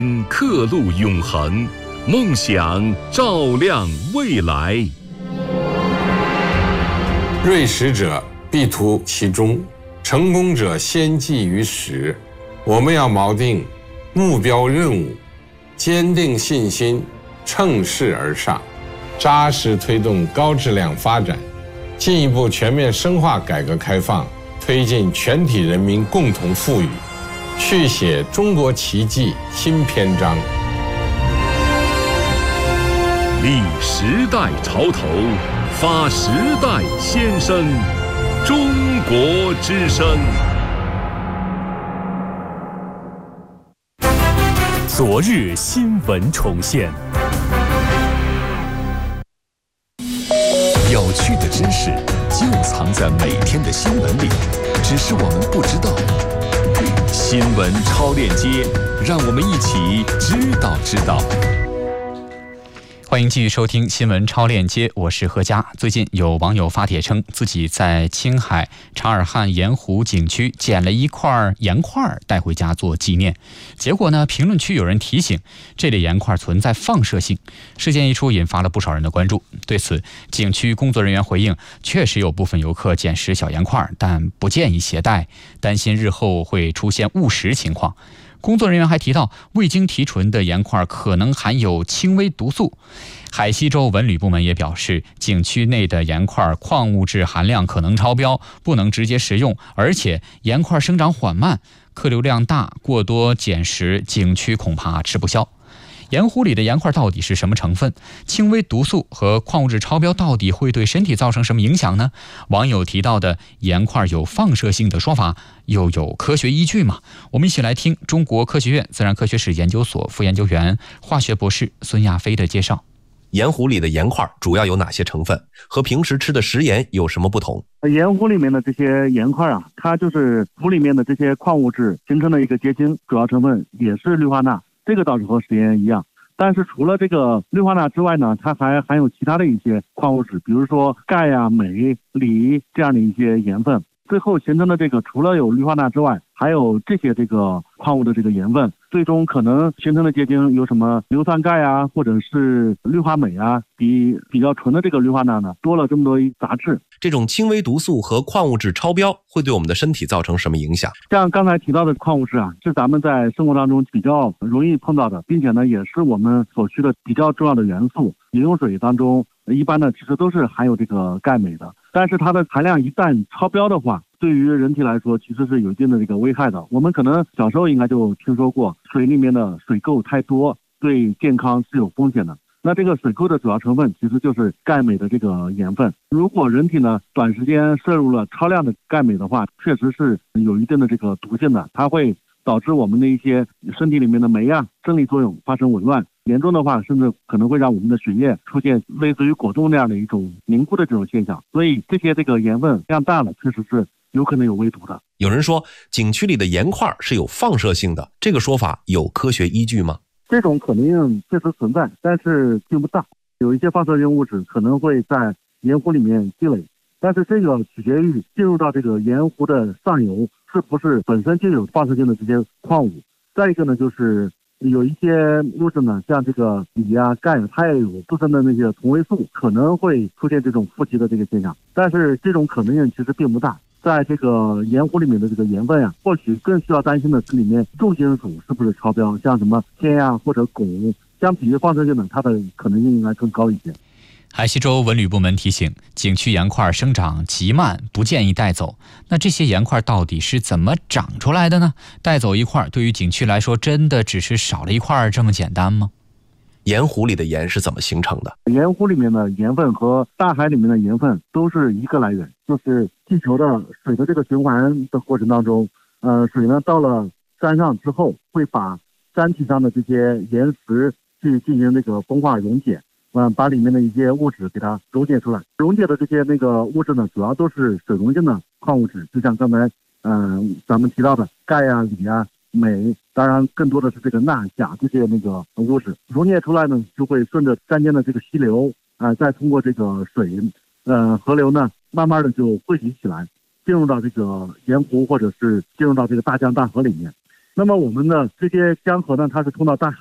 刻录永恒，梦想照亮未来。 锐识者必图其中，成功者先记于始。我们要锚定目标任务，坚定信心，乘势而上，扎实推动高质量发展，进一步全面深化改革开放，推进全体人民共同富裕，续写中国奇迹新篇章。 立时代潮头，发时代先声，中国之声。 昨日新闻重现，有趣的知识就藏在每天的新闻里，只是我们不知道。新闻超链接，让我们一起知道。 欢迎继续收听新闻超链接，我是何佳。最近有网友发帖称，自己在青海察尔汗盐湖景区捡了一块盐块带回家做纪念，结果呢，评论区有人提醒这类盐块存在放射性。事件一出，引发了不少人的关注。对此，景区工作人员回应，确实有部分游客捡拾小盐块，但不建议携带，担心日后会出现误食情况。工作人员还提到，未经提纯的盐块可能含有轻微毒素。海西州文旅部门也表示，景区内的盐块矿物质含量可能超标，不能直接食用，而且盐块生长缓慢，客流量大，过多捡拾景区恐怕吃不消。盐湖里的盐块到底是什么成分？轻微毒素和矿物质超标到底会对身体造成什么影响呢？网友提到的盐块有放射性的说法，又有科学依据吗？我们一起来听中国科学院自然科学史研究所副研究员、化学博士孙亚飞的介绍。 盐湖里的盐块主要有哪些成分？和平时吃的食盐有什么不同？ 盐湖里面的这些盐块啊，它就是湖里面的这些矿物质形成的一个结晶，主要成分也是氯化钠。这个倒是和食盐一样，但是除了这个氯化钠之外呢，它还含有其他的一些矿物质，比如说钙呀、镁、锂这样的一些盐分。最后形成的这个除了有氯化钠之外，还有这些矿物的这个盐分，最终可能形成的结晶有什么硫酸钙啊，或者是氯化镁啊，比较纯的这个氯化钠呢多了这么多杂质。 这种轻微毒素和矿物质超标会对我们的身体造成什么影响？ 像刚才提到的矿物质啊，是咱们在生活当中比较容易碰到的，并且呢也是我们所需的比较重要的元素。饮用水当中一般呢其实都是含有这个钙镁的，但是它的含量一旦超标的话，对于人体来说其实是有一定的这个危害的。我们可能小时候应该就听说过，水里面的水垢太多对健康是有风险的。那这个水垢的主要成分其实就是钙镁的这个盐分。如果人体呢短时间摄入了超量的钙镁的话，确实是有一定的这个毒性的，它会导致我们的一些身体里面的酶啊生理作用发生紊乱，严重的话甚至可能会让我们的血液出现类似于果冻那样的一种凝固的这种现象。所以这些盐分量大了，确实是有可能有微毒的。 有人说景区里的盐块是有放射性的，这个说法有科学依据吗？ 这种可能性确实存在，但是并不大。有一些放射性物质可能会在盐湖里面积累，但是这个取决于进入到这个盐湖的上游是不是本身就有放射性的这些矿物。再一个呢，就是有一些物质呢，像这个锂啊、钙，它也有自身的那些同位素，可能会出现这种富集的这个现象，但是这种可能性其实并不大。在这个盐湖里面的这个盐分啊，或许更需要担心的是里面重金属是不是超标，像什么铅啊或者汞，相比于放射性的，它的可能性应该更高一些。 海西州文旅部门提醒，景区盐块生长极慢，不建议带走。那这些盐块到底是怎么长出来的呢？带走一块对于景区来说，真的只是少了一块这么简单吗？ 盐湖里的盐是怎么形成的？ 盐湖里面的盐分和大海里面的盐分都是一个来源，就是地球的水的这个循环的过程当中，水呢到了山上之后，会把山体上的这些岩石去进行那个风化溶解，把里面的一些物质给它溶解出来。溶解的这些物质呢，主要都是水溶性的矿物质，就像刚才咱们提到的钙啊、锂啊、镁，当然更多的是这个钠、钾这些物质溶解出来呢，就会顺着山间的这个溪流再通过这个水河流呢，慢慢的就汇集起来，进入到这个盐湖或者是进入到这个大江大河里面。 那么我们的这些江河呢，它是通到大海。